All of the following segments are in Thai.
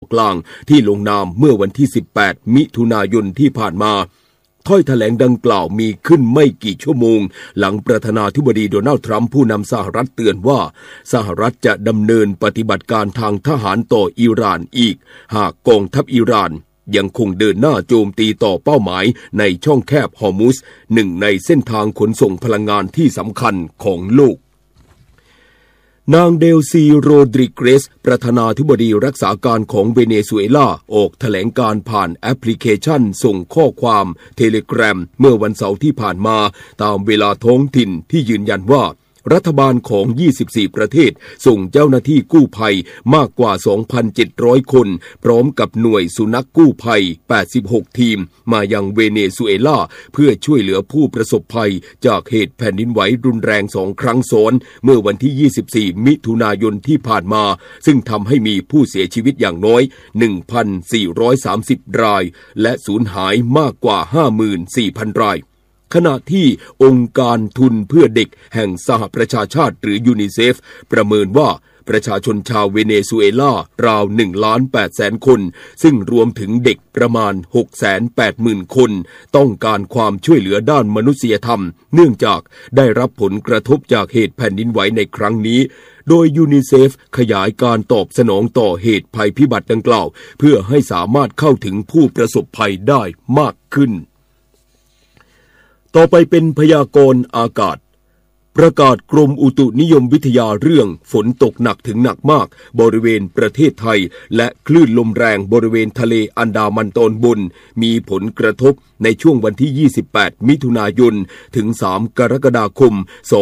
กลางที่ลงนามเมื่อวันที่18มิถุนายนที่ผ่านมาถ้อยแถลงดังกล่าวมีขึ้นไม่กี่ชั่วโมงหลังประธานาธิบดีโดนัลด์ทรัมป์ผู้นำสหรัฐเตือนว่าสหรัฐจะดำเนินปฏิบัติการทางทหารต่ออิหร่านอีกหากกองทัพอิหร่านยังคงเดินหน้าโจมตีต่อเป้าหมายในช่องแคบฮอร์มุซหนึ่งในเส้นทางขนส่งพลังงานที่สำคัญของโลกนางเดลซีโรดริเกสประธานาธิบดีรักษาการของเวเนซุเอลาออกแถลงการผ่านแอปพลิเคชันส่งข้อความเทเลแกรมเมื่อวันเสาร์ที่ผ่านมาตามเวลาท้องถิ่นที่ยืนยันว่ารัฐบาลของ24ประเทศส่งเจ้าหน้าที่กู้ภัยมากกว่า 2,700 คนพร้อมกับหน่วยสุนัขกู้ภัย86ทีมมายังเวเนซุเอลาเพื่อช่วยเหลือผู้ประสบภัยจากเหตุแผ่นดินไหวรุนแรง2ครั้งซ้อนเมื่อวันที่24มิถุนายนที่ผ่านมาซึ่งทำให้มีผู้เสียชีวิตอย่างน้อย 1,430 รายและสูญหายมากกว่า 54,000 รายขณะที่องค์การทุนเพื่อเด็กแห่งสหประชาชาติหรือยูนิเซฟประเมินว่าประชาชนชาวเวเนซุเอลาราว 1,800,000 คนซึ่งรวมถึงเด็กประมาณ 680,000 คนต้องการความช่วยเหลือด้านมนุษยธรรมเนื่องจากได้รับผลกระทบจากเหตุแผ่นดินไหวในครั้งนี้โดยยูนิเซฟขยายการตอบสนองต่อเหตุภัยพิบัติดังกล่าวเพื่อให้สามารถเข้าถึงผู้ประสบภัยได้มากขึ้นต่อไปเป็นพยากรณ์อากาศประกาศกรมอุตุนิยมวิทยาเรื่องฝนตกหนักถึงหนักมากบริเวณประเทศไทยและคลื่นลมแรงบริเวณทะเลอันดามันตอนบนมีผลกระทบในช่วงวันที่28มิถุนายนถึง3กรกฎาคม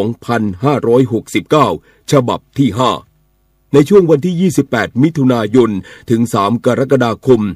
2569ฉบับที่5ในช่วงวันที่28มิถุนายนถึง3กรกฎาคม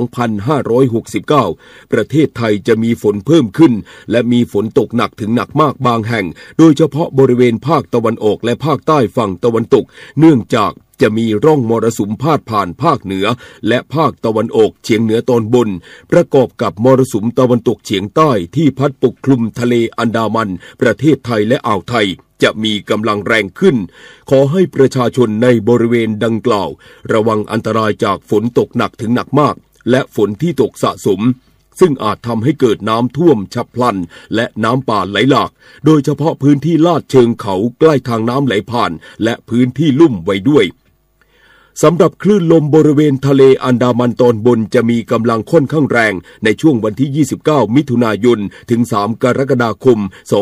2569ประเทศไทยจะมีฝนเพิ่มขึ้นและมีฝนตกหนักถึงหนักมากบางแห่งโดยเฉพาะบริเวณภาคตะวันออกและภาคใต้ฝั่งตะวันตกเนื่องจากจะมีร่องมรสุมพาดผ่านภาคเหนือและภาคตะวันออกเฉียงเหนือตอนบนประกอบกับมรสุมตะวันตกเฉียงใต้ที่พัดปกคลุมทะเลอันดามันประเทศไทยและอ่าวไทยจะมีกำลังแรงขึ้นขอให้ประชาชนในบริเวณดังกล่าวระวังอันตรายจากฝนตกหนักถึงหนักมากและฝนที่ตกสะสมซึ่งอาจทำให้เกิดน้ำท่วมฉับพลันและน้ำป่าไหลหลากโดยเฉพาะพื้นที่ลาดเชิงเขาใกล้ทางน้ำไหลผ่านและพื้นที่ลุ่มไว้ด้วยสำหรับคลื่นลมบริเวณทะเลอันดามันตอนบนจะมีกำลังค่อนข้างแรงในช่วงวันที่29มิถุนายนถึง3กรกฎาคม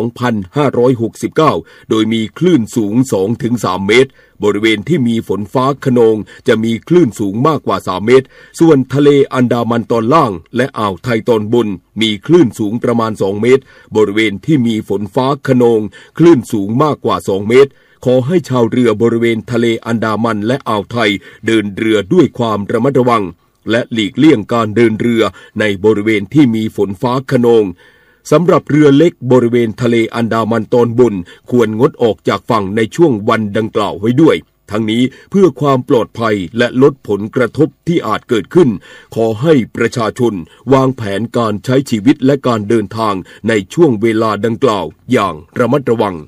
2569โดยมีคลื่นสูง 2-3 เมตรบริเวณที่มีฝนฟ้าคะนองจะมีคลื่นสูงมากกว่า3เมตรส่วนทะเลอันดามันตอนล่างและอ่าวไทยตอนบนมีคลื่นสูงประมาณ2เมตรบริเวณที่มีฝนฟ้าคะนองคลื่นสูงมากกว่า2เมตรขอให้ชาวเรือบริเวณทะเลอันดามันและอ่าวไทยเดินเรือด้วยความระมัดระวังและหลีกเลี่ยงการเดินเรือในบริเวณที่มีฝนฟ้าคะนองสำหรับเรือเล็กบริเวณทะเลอันดามันตอนบนควรงดออกจากฝั่งในช่วงวันดังกล่าวไว้ด้วยทั้งนี้เพื่อความปลอดภัยและลดผลกระทบที่อาจเกิดขึ้นขอให้ประชาชนวางแผนการใช้ชีวิตและการเดินทางในช่วงเวลาดังกล่าวอย่างระมัดระวัง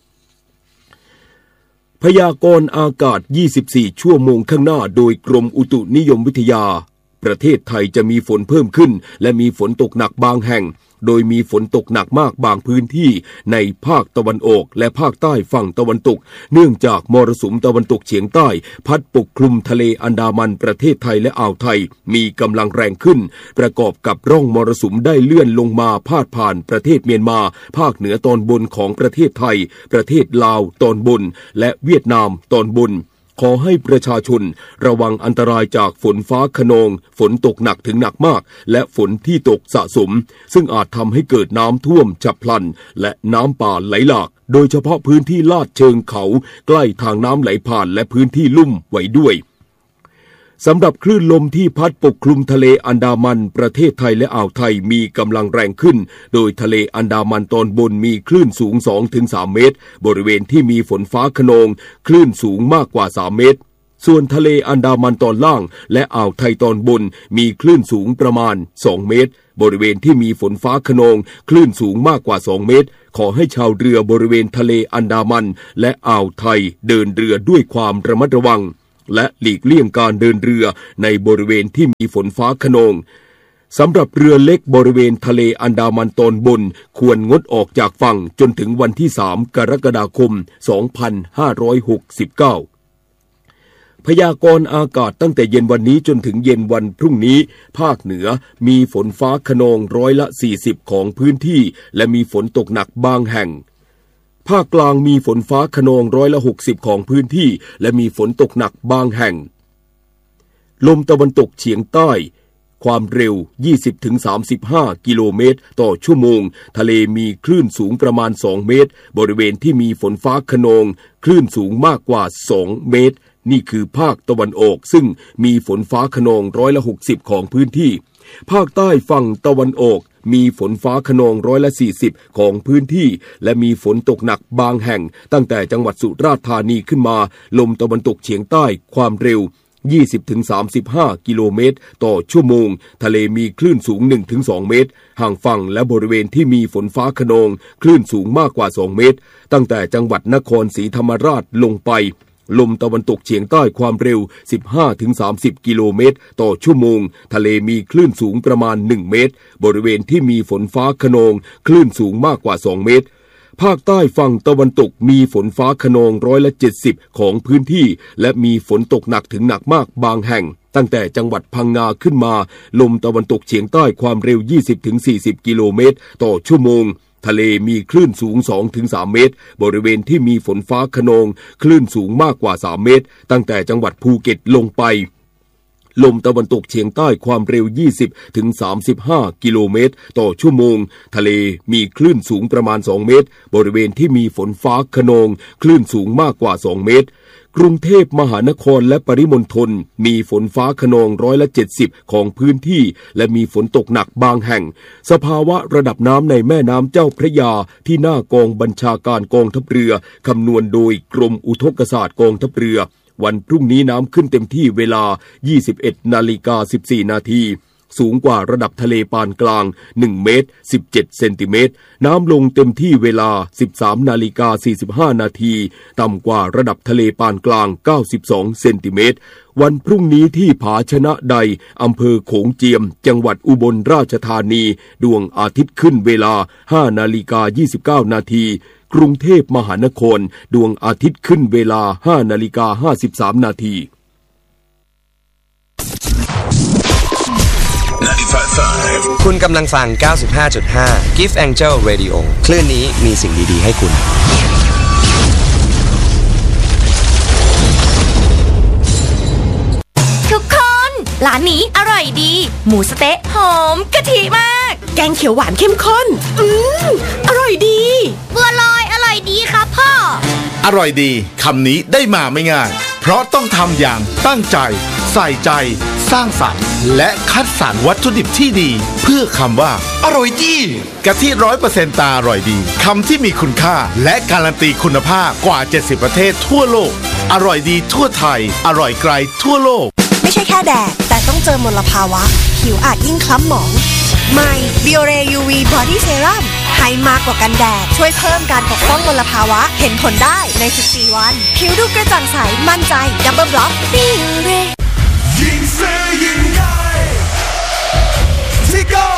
พยากรณ์อากาศ24ชั่วโมงข้างหน้าโดยกรมอุตุนิยมวิทยาประเทศไทยจะมีฝนเพิ่มขึ้นและมีฝนตกหนักบางแห่งโดยมีฝนตกหนักมากบางพื้นที่ในภาคตะวันออกและภาคใต้ฝั่งตะวันตกเนื่องจากมรสุมตะวันตกเฉียงใต้พัดปกคลุมทะเลอันดามันประเทศไทยและอ่าวไทยมีกำลังแรงขึ้นประกอบกับร่องมรสุมได้เลื่อนลงมาพาดผ่านประเทศเมียนมาภาคเหนือตอนบนของประเทศไทยประเทศลาวตอนบนและเวียดนามตอนบนขอให้ประชาชนระวังอันตรายจากฝนฟ้าคะนองฝนตกหนักถึงหนักมากและฝนที่ตกสะสมซึ่งอาจทำให้เกิดน้ำท่วมฉับพลันและน้ำป่าไหลหลากโดยเฉพาะพื้นที่ลาดเชิงเขาใกล้ทางน้ำไหลผ่านและพื้นที่ลุ่มไว้ด้วยสำหรับคลื่นลมที่พัดปกคลุมทะเลอันดามันประเทศไทยและอ่าวไทยมีกำลังแรงขึ้นโดยทะเลอันดามันตอนบนมีคลื่นสูง 2-3 เมตรบริเวณที่มีฝนฟ้าคะนองคลื่นสูงมากกว่า3เมตรส่วนทะเลอันดามันตอนล่างและอ่าวไทยตอนบนมีคลื่นสูงประมาณ2เมตรบริเวณที่มีฝนฟ้าคะนองคลื่นสูงมากกว่า2เมตรขอให้ชาวเรือบริเวณทะเลอันดามันและอ่าวไทยเดินเรือด้วยความระมัดระวังและหลีกเลี่ยงการเดินเรือในบริเวณที่มีฝนฟ้าคะนองสำหรับเรือเล็กบริเวณทะเลอันดามันตอนบนควรงดออกจากฝั่งจนถึงวันที่3 กรกฎาคม 2569พยากรณ์อากาศตั้งแต่เย็นวันนี้จนถึงเย็นวันพรุ่งนี้ภาคเหนือมีฝนฟ้าคะนอง40%ของพื้นที่และมีฝนตกหนักบางแห่งภาคกลางมีฝนฟ้าคะนอง60%ของพื้นที่และมีฝนตกหนักบางแห่งลมตะวันตกเฉียงใต้ความเร็ว 20-35 กิโลเมตรต่อชั่วโมงทะเลมีคลื่นสูงประมาณ2 เมตรบริเวณที่มีฝนฟ้าคะนองคลื่นสูงมากกว่า2 เมตรนี่คือภาคตะวันออกซึ่งมีฝนฟ้าคะนอง60%ของพื้นที่ภาคใต้ฝั่งตะวันออกมีฝนฟ้าคะนอง40%ของพื้นที่และมีฝนตกหนักบางแห่งตั้งแต่จังหวัดสุราษฎร์ธานีขึ้นมาลมตะวันตกเฉียงใต้ความเร็ว 20-35 กิโลเมตรต่อชั่วโมงทะเลมีคลื่นสูง 1-2 เมตรห่างฝั่งและบริเวณที่มีฝนฟ้าคะนองคลื่นสูงมากกว่า2 เมตรตั้งแต่จังหวัดนครศรีธรรมราชลงไปลมตะวันตกเฉียงใต้ความเร็ว 15-30 กิโลเมตรต่อชั่วโมงทะเลมีคลื่นสูงประมาณ1 เมตรบริเวณที่มีฝนฟ้าคะนองคลื่นสูงมากกว่า2 เมตรภาคใต้ฝั่งตะวันตกมีฝนฟ้าคะนอง70%ของพื้นที่และมีฝนตกหนักถึงหนักมากบางแห่งตั้งแต่จังหวัดพังงาขึ้นมาลมตะวันตกเฉียงใต้ความเร็ว 20-40 กิโลเมตรต่อชั่วโมงทะเลมีคลื่นสูง 2-3 เมตรบริเวณที่มีฝนฟ้าคะนองคลื่นสูงมากกว่า3 เมตรตั้งแต่จังหวัดภูเก็ตลงไปลมตะวันตกเฉียงใต้ความเร็ว 20-35 กิโลเมตรต่อชั่วโมงทะเลมีคลื่นสูงประมาณ2 เมตรบริเวณที่มีฝนฟ้าคะนองคลื่นสูงมากกว่า2 เมตรกรุงเทพมหานครและปริมณฑลมีฝนฟ้าคะนอง70%ของพื้นที่และมีฝนตกหนักบางแห่งสภาวะระดับน้ำในแม่น้ำเจ้าพระยาที่หน้ากองบัญชาการกองทัพเรือคำนวณโดยกรมอุทกศาสตร์กองทัพเรือวันพรุ่งนี้น้ำขึ้นเต็มที่เวลา 21:14 นาทีสูงกว่าระดับทะเลปานกลาง1 เมตร 17 เซนติเมตรน้ำลงเต็มที่เวลา 13:45 นาทีต่ำกว่าระดับทะเลปานกลาง92 เซนติเมตรวันพรุ่งนี้ที่ผาชนะใดอำเภอโขงเจียมจังหวัดอุบลราชธานีดวงอาทิตย์ขึ้นเวลา 5:29 นาทีกรุงเทพมหานครดวงอาทิตย์ขึ้นเวลา 5:53 นาทีคุณกำลังฟัง 95.5 Gift Angel Radio คลื่นนี้มีสิ่งดีๆให้คุณทุกคนร้านนี้อร่อยดีหมูสะเต๊ะหอมกะทิมากแกงเขียวหวานเข้มข้นอร่อยดีบัวลอยอร่อยดีครับพ่ออร่อยดีคำนี้ได้มาไม่ง่ายเพราะต้องทำอย่างตั้งใจใส่ใจสร้างสรรค์และคัดสรรวัตถุดิบที่ดีเพื่อคำว่าอร่อยดีกะทิ 100% ตาอร่อยดีคำที่มีคุณค่าและการันตีคุณภาพกว่า70ประเทศทั่วโลกอร่อยดีทั่วไทยอร่อยไกลทั่วโลกไม่ใช่แค่แดดแต่ต้องเจอมลภาวะผิวอาจยิ่งคล้ำหมองใหม่ Biore UV Body Serum ให้มากกว่ากันแดดช่วยเพิ่มการปกป้องมลภาวะเห็นผลได้ใน14 วันผิวดูกระจ่างใสมั่นใจ Double Block Biore